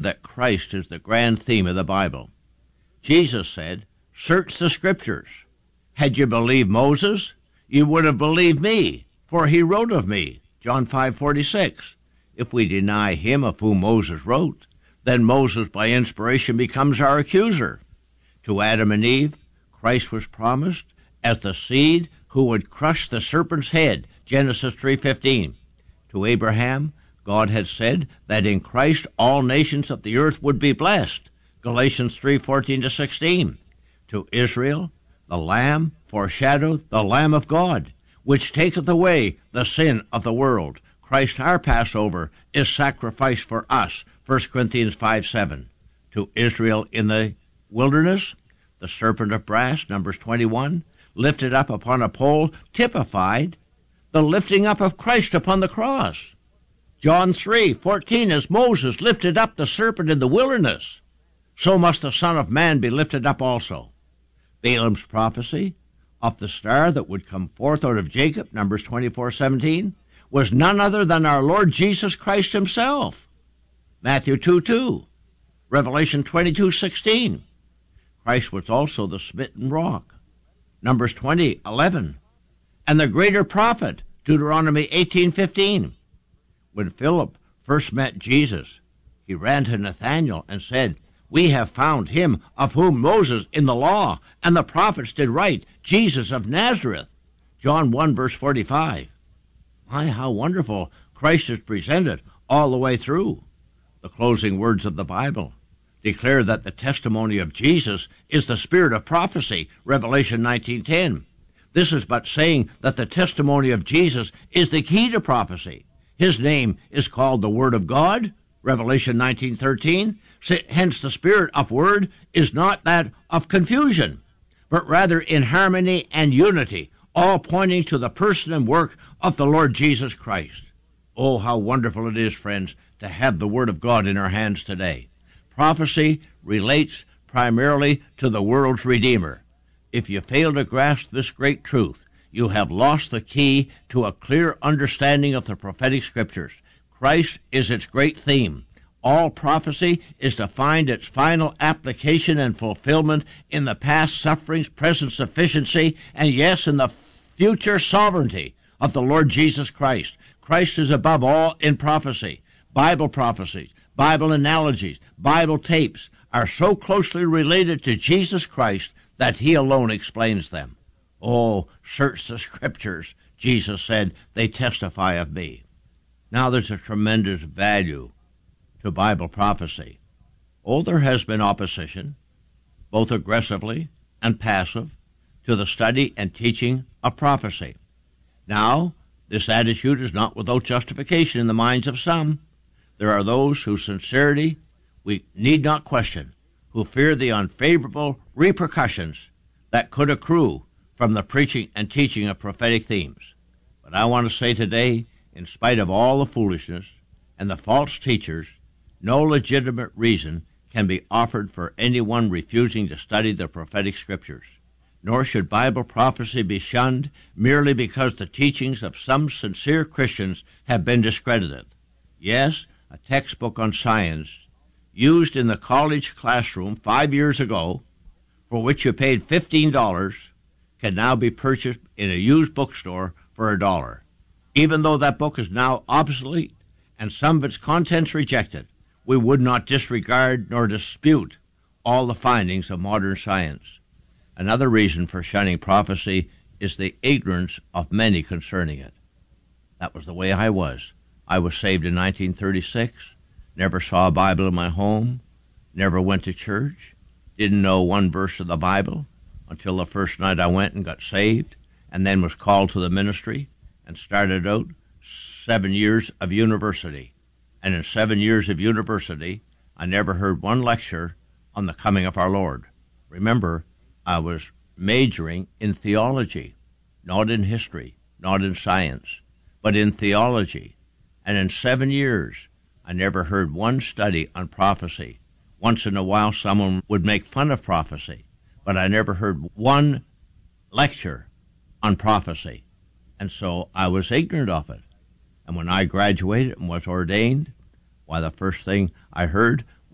that Christ is the grand theme of the Bible. Jesus said, "Search the Scriptures. Had you believed Moses, you would have believed me, for he wrote of me." John 5:46. If we deny him of whom Moses wrote, then Moses by inspiration becomes our accuser. To Adam and Eve, Christ was promised as the seed who would crush the serpent's head, Genesis 3:15. To Abraham, God had said that in Christ all nations of the earth would be blessed, Galatians 3:14-16. To Israel, the Lamb foreshadowed the Lamb of God, which taketh away the sin of the world. Christ our Passover is sacrificed for us, 1 Corinthians 5:7. To Israel in the wilderness, the serpent of brass, Numbers 21, lifted up upon a pole, typified the lifting up of Christ upon the cross. John 3:14, as Moses lifted up the serpent in the wilderness, so must the Son of Man be lifted up also. Balaam's prophecy of the star that would come forth out of Jacob, Numbers 24:17, was none other than our Lord Jesus Christ himself. Matthew 2:2, Revelation 22:16. Christ was also the smitten rock, Numbers 20:11, and the greater prophet, Deuteronomy 18:15. When Philip first met Jesus, he ran to Nathanael and said, "We have found him of whom Moses in the law and the prophets did write, Jesus of Nazareth." John 1:45. My, how wonderful Christ is presented all the way through. The closing words of the Bible declare that the testimony of Jesus is the spirit of prophecy, Revelation 19:10. This is but saying that the testimony of Jesus is the key to prophecy. His name is called the Word of God, Revelation 19:13. Hence the spirit of word is not that of confusion, but rather in harmony and unity, all pointing to the person and work of the Lord Jesus Christ. Oh, how wonderful it is, friends, to have the Word of God in our hands today. Prophecy relates primarily to the world's Redeemer. If you fail to grasp this great truth, you have lost the key to a clear understanding of the prophetic Scriptures. Christ is its great theme. All prophecy is to find its final application and fulfillment in the past sufferings, present sufficiency, and yes, in the future sovereignty of the Lord Jesus Christ. Christ is above all in prophecy. Bible prophecies, Bible analogies, Bible tapes are so closely related to Jesus Christ that he alone explains them. Oh, search the Scriptures, Jesus said, they testify of me. Now there's a tremendous value to Bible prophecy. Oh, there has been opposition, both aggressively and passive, to the study and teaching of prophecy. Now, this attitude is not without justification in the minds of some. There are those whose sincerity we need not question, who fear the unfavorable repercussions that could accrue from the preaching and teaching of prophetic themes. But I want to say today, in spite of all the foolishness and the false teachers, no legitimate reason can be offered for anyone refusing to study the prophetic Scriptures. Nor should Bible prophecy be shunned merely because the teachings of some sincere Christians have been discredited. Yes, a textbook on science used in the college classroom 5 years ago, for which you paid $15, can now be purchased in a used bookstore for $1. Even though that book is now obsolete and some of its contents rejected, we would not disregard nor dispute all the findings of modern science. Another reason for shunning prophecy is the ignorance of many concerning it. That was the way I was. I was saved in 1936, never saw a Bible in my home, never went to church, didn't know one verse of the Bible until the first night I went and got saved, and then was called to the ministry and started out 7 years of university. And in 7 years of university, I never heard one lecture on the coming of our Lord. Remember, I was majoring in theology, not in history, not in science, but in theology. And in 7 years, I never heard one study on prophecy. Once in a while, someone would make fun of prophecy, but I never heard one lecture on prophecy. And so I was ignorant of it. And when I graduated and was ordained, why, the first thing I heard